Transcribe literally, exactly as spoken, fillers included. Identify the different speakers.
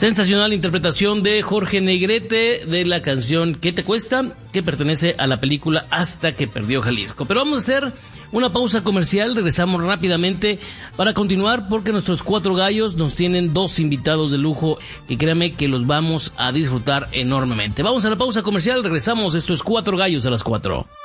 Speaker 1: Sensacional interpretación de Jorge Negrete de la canción ¿Qué te cuesta?, que pertenece a la película Hasta que perdió Jalisco. Pero vamos a hacer una pausa comercial, regresamos rápidamente para continuar porque nuestros cuatro gallos nos tienen dos invitados de lujo y créanme que los vamos a disfrutar enormemente. Vamos a la pausa comercial, regresamos, esto es Cuatro Gallos a las cuatro.